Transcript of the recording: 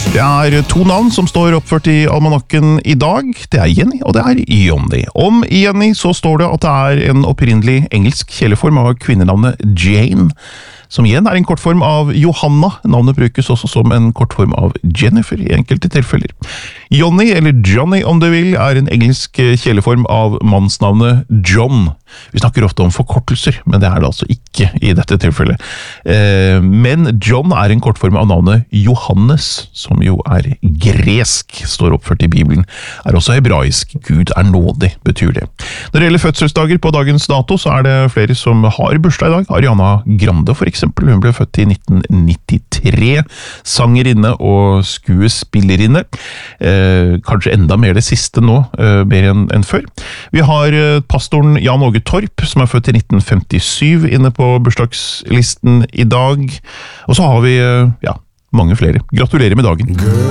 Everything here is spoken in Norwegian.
Det er to navn som står oppført i almanakken i dag. Det er Jenny, og det er Johnny. Om Jenny så står det at det er en opprinnelig engelsk kjæleform av kvinnenavnet Jane, som igjen er en kortform av Johanna. Navnet brukes også som en kortform av Jennifer i enkelte tilfeller. Johnny, eller Johnny om du vil, er en engelsk kjæleform av mannsnavnet John. Vi snakker ofte om forkortelser, men det er det altså ikke i dette tilfellet. Men John er en kortform av navnet Johannes, som jo er gresk, står oppført i Bibelen. Er også hebraisk. Gud er nådig, betyr det. Når det gjelder fødselsdager på dagens dato, så er det flere som har bursdag i dag. Ariana Grande for eksempel, hun ble født i 1993. Sangerinne og skuespillerinne. Kanskje enda mer det siste nå, mer enn før. Vi har pastoren Jan Åge Torp, som er født i 1957, inne på bursdagslisten i dag. Og så har vi, mange flere. Gratulerer med dagen.